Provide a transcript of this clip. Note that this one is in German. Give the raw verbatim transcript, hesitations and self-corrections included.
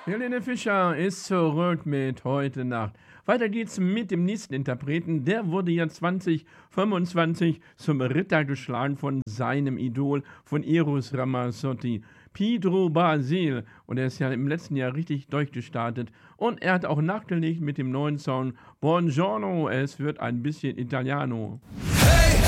Helene Fischer ist zurück mit „Heute Nacht“. Weiter geht's mit dem nächsten Interpreten. Der wurde ja zwanzig fünfundzwanzig zum Ritter geschlagen von seinem Idol, von Eros Ramazzotti, Pedro Basil. Und er ist ja im letzten Jahr richtig durchgestartet. Und er hat auch nachgelegt mit dem neuen Song „Buongiorno“, es wird ein bisschen Italiano.